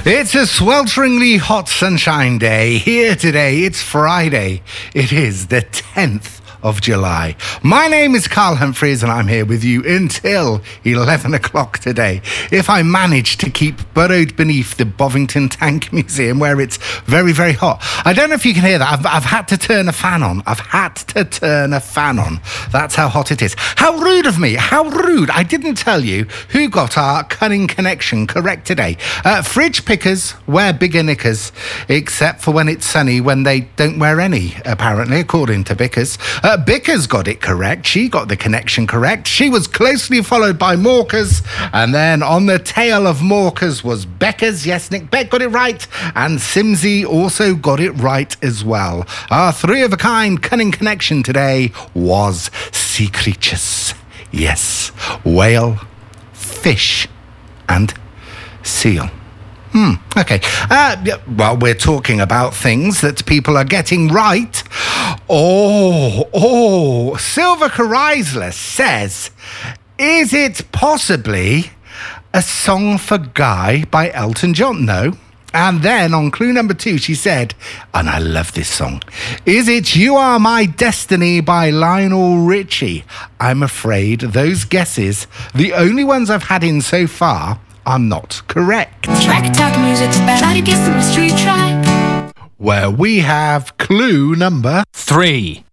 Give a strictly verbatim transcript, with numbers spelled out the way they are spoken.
It's a swelteringly hot sunshine day. Here today, it's Friday. It is the tenth of July. My name is Carl Humphreys and I'm here with you until eleven o'clock today. If I manage to keep burrowed beneath the Bovington Tank Museum where it's very, very hot. I don't know if you can hear that. I've, I've had to turn a fan on. I've had to turn a fan on. That's how hot it is. How rude of me. How rude. I didn't tell you who got our cunning connection correct today. Uh, fridge pickers wear bigger knickers, except for when it's sunny, when they don't wear any, apparently, according to Bickers. Uh, Uh, Bickers got it correct. She got the connection correct. She was closely followed by Morkers. And then on the tail of Morkers was Beckers. Yes, Nick Beck got it right. And Simsy also got it right as well. Our three-of-a-kind cunning connection today was sea creatures. Yes, whale, fish, and seal. Hmm, okay. Uh, well, we're talking about things that people are getting right. Oh, oh, Silver Chrysler says, is it possibly a song for Guy by Elton John? No. And then on clue number two, she said, and I love this song, is it You Are My Destiny by Lionel Richie? I'm afraid those guesses, the only ones I've had in so far, are not correct. Track talk music's bad. Try to guess the mystery try. Where we have clue number Three.